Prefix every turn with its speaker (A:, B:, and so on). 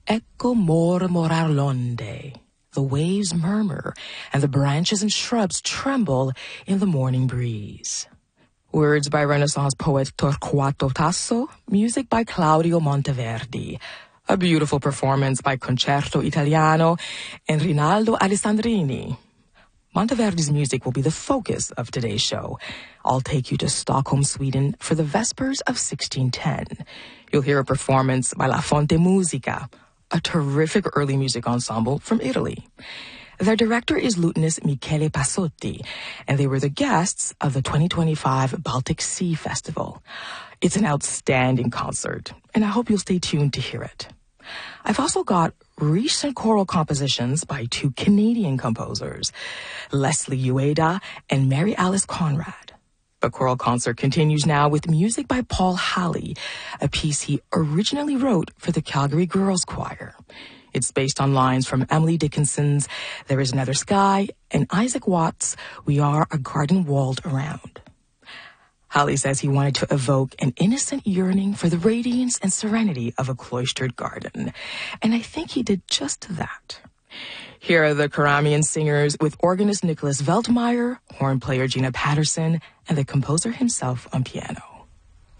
A: Ecco mormorar l'onde. The waves murmur, and the branches and shrubs tremble in the morning breeze. Words by Renaissance poet Torquato Tasso, music by Claudio Monteverdi. A beautiful performance by Concerto Italiano and Rinaldo Alessandrini. Monteverdi's music will be the focus of today's show. I'll take you to Stockholm, Sweden for the Vespers of 1610. You'll hear a performance by La Fonte Musica, a terrific early music ensemble from Italy. Their director is lutenist Michele Passotti, and they were the guests of the 2025 Baltic Sea Festival. It's an outstanding concert, and I hope you'll stay tuned to hear it. I've also got recent choral compositions by two Canadian composers, Leslie Ueda and Mary Alice Conrad. The choral concert continues now with music by Paul Halley, a piece he originally wrote for the Calgary Girls Choir. It's based on lines from Emily Dickinson's There Is Another Sky and Isaac Watts' We Are a Garden Walled Around. Halley says he wanted to evoke an innocent yearning for the radiance and serenity of a cloistered garden, and I think he did just that. Here are the Karamian singers with organist Nicholas Veltmeyer, horn player Gina Patterson, and the composer himself on piano.